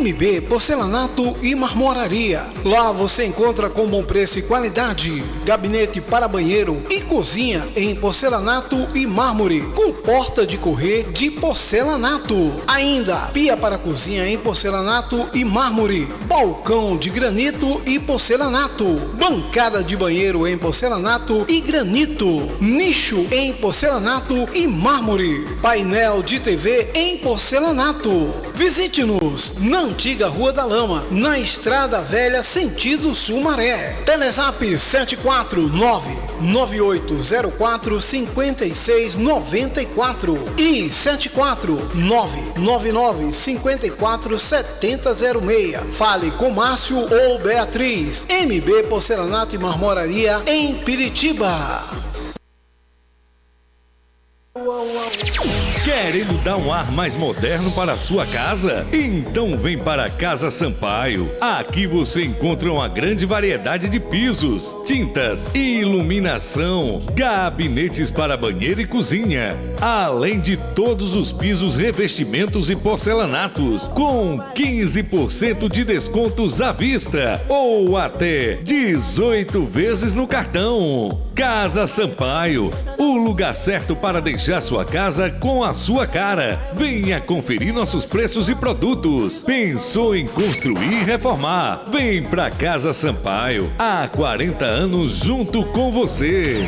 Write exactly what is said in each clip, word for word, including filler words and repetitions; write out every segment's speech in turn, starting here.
M B Porcelanato e Marmoraria. Lá você encontra com bom preço e qualidade gabinete para banheiro e cozinha em porcelanato e mármore, com porta de correr de porcelanato. Ainda pia para cozinha em porcelanato e mármore, balcão de granito e porcelanato, bancada de banheiro em porcelanato e granito, nicho em porcelanato e mármore, painel de T V em porcelanato. Visite-nos na antiga Rua da Lama, na Estrada Velha, sentido Sumaré. Telezap sete quatro nove nove oito zero quatro cinco seis nove quatro e sete quatro nove nove nove cinco quatro sete zero zero seis. Fale com Márcio ou Beatriz. M B Porcelanato e Marmoraria em Piritiba. Querendo dar um ar mais moderno para a sua casa? Então vem para a Casa Sampaio. Aqui você encontra uma grande variedade de pisos, tintas, iluminação, gabinetes para banheiro e cozinha, além de todos os pisos, revestimentos e porcelanatos, com quinze por cento de descontos à vista ou até dezoito vezes no cartão. Casa Sampaio, o lugar certo para deixar sua casa com a sua cara. Venha conferir nossos preços e produtos. Pensou em construir e reformar? Vem pra Casa Sampaio. Há quarenta anos junto com você.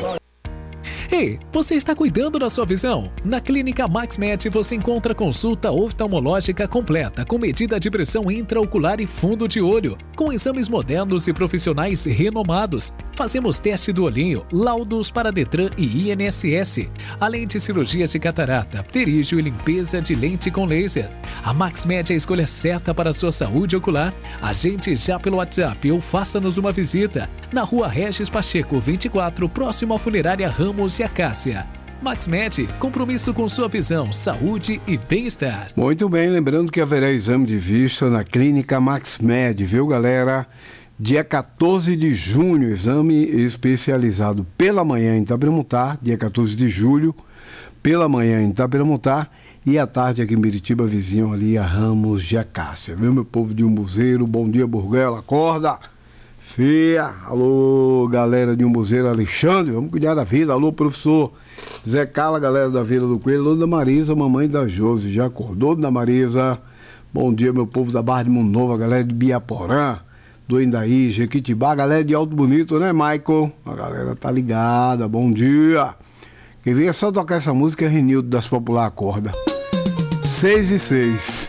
Ei, você está cuidando da sua visão? Na Clínica MaxMed você encontra consulta oftalmológica completa com medida de pressão intraocular e fundo de olho, com exames modernos e profissionais renomados. Fazemos teste do olhinho, laudos para Detran e I N S S, além de cirurgias de catarata, pterígio e limpeza de lente com laser. A MaxMed é a escolha certa para a sua saúde ocular. Agende já pelo WhatsApp ou faça-nos uma visita na Rua Regis Pacheco vinte e quatro, próximo à Funerária Ramos e Acácia. MaxMed, compromisso com sua visão, saúde e bem-estar. Muito bem, lembrando que haverá exame de vista na Clínica MaxMed, viu, galera? Dia quatorze de junho, exame especializado pela manhã em Itaberamutá, dia quatorze de julho, pela manhã em Itaberamutá, e à tarde aqui em Biritiba, vizinho ali a Ramos de Acácia. Viu, meu povo de Umbuzeiro? Bom dia, Burguela, acorda! Fia, alô, galera de Umbuzeiro, Alexandre, vamos cuidar da vida. Alô, professor Zé Cala, galera da Vila do Coelho. Alô, da Marisa, mamãe da Josi, já acordou, da Marisa? Bom dia, meu povo da Barra de Mundo Novo, a galera de Biaporã, do Indaí, Jequitibá, a galera de Alto Bonito, né, Michael? A galera tá ligada, bom dia. Quem vem é só tocar essa música é Renildo das Popular Acorda. Seis e seis.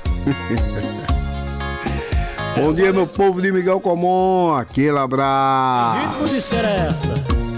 Bom dia, meu povo de Miguel Comum, aquele abraço. Ritmo de seresta.